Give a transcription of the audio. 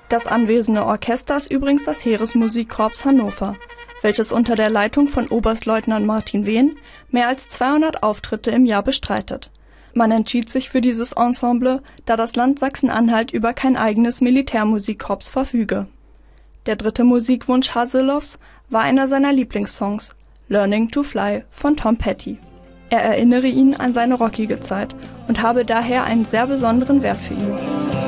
Das anwesende Orchester ist übrigens das Heeresmusikkorps Hannover, welches unter der Leitung von Oberstleutnant Martin Wehn mehr als 200 Auftritte im Jahr bestreitet. Man entschied sich für dieses Ensemble, da das Land Sachsen-Anhalt über kein eigenes Militärmusikkorps verfüge. Der dritte Musikwunsch Haseloffs war einer seiner Lieblingssongs, Learning to Fly von Tom Petty. Er erinnere ihn an seine rockige Zeit und habe daher einen sehr besonderen Wert für ihn.